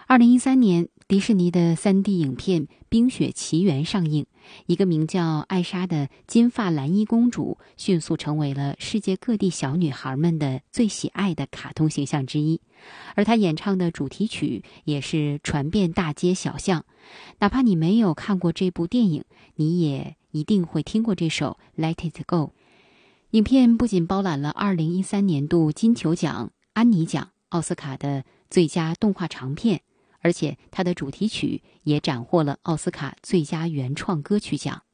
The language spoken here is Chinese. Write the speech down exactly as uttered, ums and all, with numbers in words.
二零一三年，迪士尼的 三 D 影片《冰雪奇缘》上映，一个名叫艾莎的金发蓝衣公主迅速成为了世界各地小女孩们的最喜爱的卡通形象之一，而她演唱的主题曲也是传遍大街小巷。哪怕你没有看过这部电影，你也一定会听过这首 Let It Go。 影片不仅包揽了二零一三年度金球奖、安妮奖、奥斯卡的最佳动画长片，而且它的主题曲也斩获了奥斯卡最佳原创歌曲奖。